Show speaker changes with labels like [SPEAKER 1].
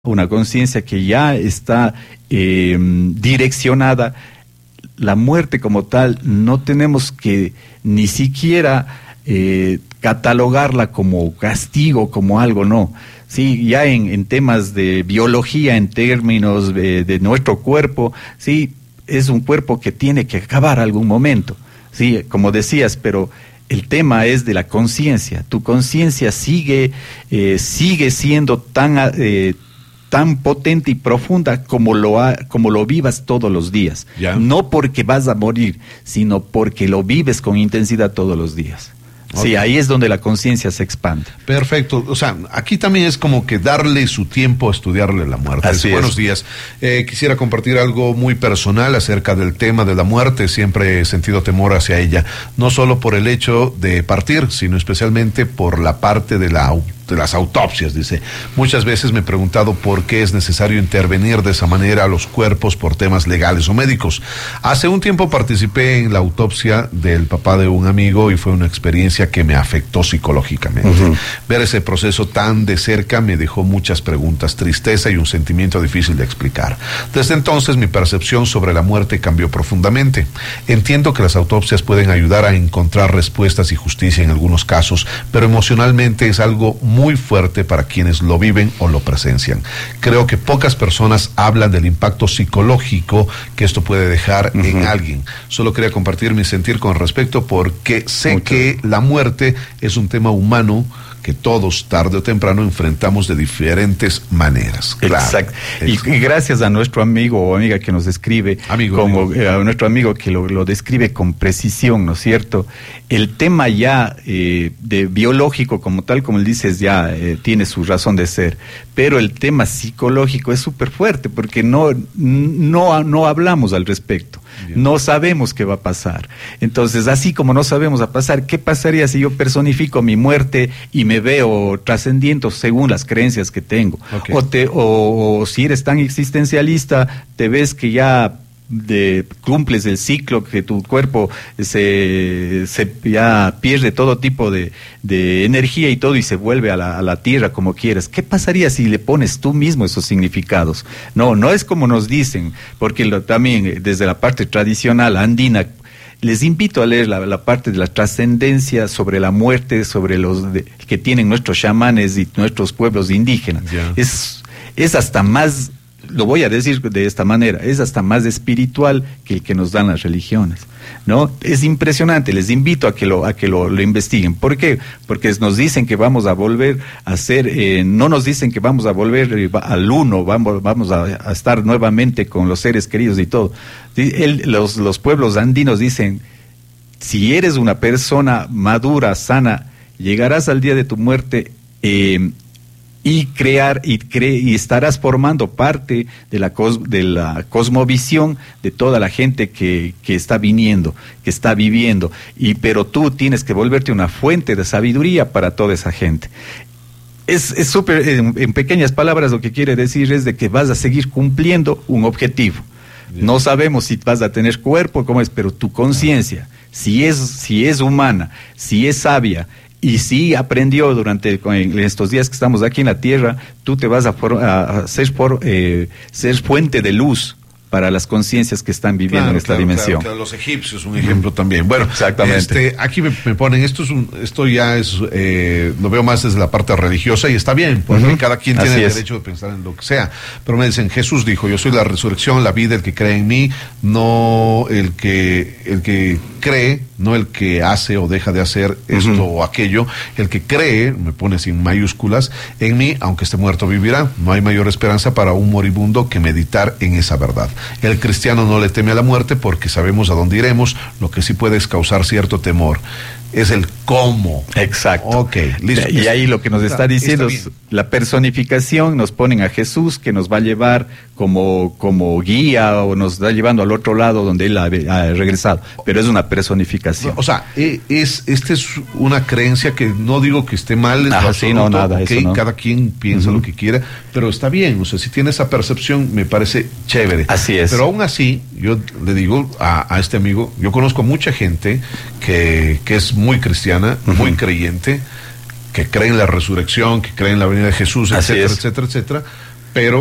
[SPEAKER 1] una conciencia que ya está direccionada. La muerte como tal no tenemos que ni siquiera catalogarla como castigo, como algo, no. Sí, ya en temas de biología, en términos de nuestro cuerpo, sí, es un cuerpo que tiene que acabar algún momento, sí, como decías, pero el tema es de la conciencia. Tu conciencia sigue siendo tan potente y profunda como lo vivas todos los días. ¿Ya? No porque vas a morir, sino porque lo vives con intensidad todos los días. Okay. Sí, ahí es donde la conciencia se expande.
[SPEAKER 2] Perfecto. O sea, aquí también es como que darle su tiempo a estudiarle la muerte.
[SPEAKER 1] Así es.
[SPEAKER 2] Buenos días. Quisiera compartir algo muy personal acerca del tema de la muerte. Siempre he sentido temor hacia ella, no solo por el hecho de partir, sino especialmente por la parte de las autopsias, dice. Muchas veces me he preguntado por qué es necesario intervenir de esa manera a los cuerpos por temas legales o médicos. Hace un tiempo participé en la autopsia del papá de un amigo y fue una experiencia que me afectó psicológicamente. Ver ese proceso tan de cerca me dejó muchas preguntas, tristeza y un sentimiento difícil de explicar. Desde entonces mi percepción sobre la muerte cambió profundamente. Entiendo que las autopsias pueden ayudar a encontrar respuestas y justicia en algunos casos, pero emocionalmente es algo muy fuerte para quienes lo viven o lo presencian. Creo que pocas personas hablan del impacto psicológico que esto puede dejar en alguien. Solo quería compartir mi sentir con respecto porque sé que la muerte es un tema humano que todos tarde o temprano enfrentamos de diferentes maneras. Claro.
[SPEAKER 1] Exacto. Y gracias a nuestro amigo o amiga que nos escribe, a nuestro amigo que lo describe con precisión, ¿no es cierto? El tema ya de biológico como tal, como él dices, ya tiene su razón de ser, pero el tema psicológico es súper fuerte porque no hablamos al respecto. Bien. No sabemos qué va a pasar. Entonces, así como no sabemos a pasar, ¿qué pasaría si yo personifico mi muerte y me veo trascendiendo según las creencias que tengo? Okay. O si eres tan existencialista, te ves que ya cumples el ciclo, que tu cuerpo se ya pierde todo tipo de energía y todo y se vuelve a la tierra como quieras. ¿Qué pasaría si le pones tú mismo esos significados? No es como nos dicen, porque también desde la parte tradicional andina, les invito a leer la parte de la trascendencia sobre la muerte, sobre que tienen nuestros chamanes y nuestros pueblos indígenas. Yeah. Es hasta más, lo voy a decir de esta manera, es hasta más espiritual que el que nos dan las religiones, ¿no? Es impresionante, les invito a que lo investiguen. ¿Por qué? Porque nos dicen que vamos a volver a ser, no nos dicen que vamos a volver al uno, vamos a estar nuevamente con los seres queridos y todo. Los pueblos andinos dicen, si eres una persona madura, sana, llegarás al día de tu muerte y estarás formando parte de la cosmovisión de toda la gente que está viniendo, que está viviendo, pero tú tienes que volverte una fuente de sabiduría para toda esa gente. Es súper, en pequeñas palabras lo que quiere decir es de que vas a seguir cumpliendo un objetivo. Bien. No sabemos si vas a tener cuerpo, cómo es, pero tu conciencia, si es humana, si es sabia, y si aprendió en estos días que estamos aquí en la tierra, tú te vas a ser fuente de luz para las conciencias que están viviendo en esta dimensión.
[SPEAKER 2] Claro, los egipcios, un ejemplo también. Bueno,
[SPEAKER 1] exactamente.
[SPEAKER 2] Aquí me ponen, esto ya es, lo veo más desde la parte religiosa y está bien, porque cada quien tiene el derecho de pensar en lo que sea. Pero me dicen, Jesús dijo, yo soy la resurrección, la vida, el que cree en mí, no el que cree, no el que hace o deja de hacer esto o aquello. El que cree, me pone sin mayúsculas, en mí, aunque esté muerto, vivirá. No hay mayor esperanza para un moribundo que meditar en esa verdad. El cristiano no le teme a la muerte porque sabemos a dónde iremos, lo que sí puede es causar cierto temor. Es el cómo.
[SPEAKER 1] Exacto.
[SPEAKER 2] Ok, listo.
[SPEAKER 1] Y ahí lo que nos está diciendo es la personificación, nos ponen a Jesús que nos va a llevar como guía o nos está llevando al otro lado donde él ha regresado, pero es una personificación.
[SPEAKER 2] O sea, esta es una creencia que no digo que esté mal,
[SPEAKER 1] sí, no, nada,
[SPEAKER 2] okay,
[SPEAKER 1] eso no.
[SPEAKER 2] Cada quien piensa lo que quiera, pero está bien, o sea, si tiene esa percepción me parece chévere.
[SPEAKER 1] Así es.
[SPEAKER 2] Pero aún así, yo le digo a este amigo, yo conozco mucha gente que es muy cristiana, muy creyente, que cree en la resurrección, que cree en la venida de Jesús, etcétera, etcétera, etcétera, pero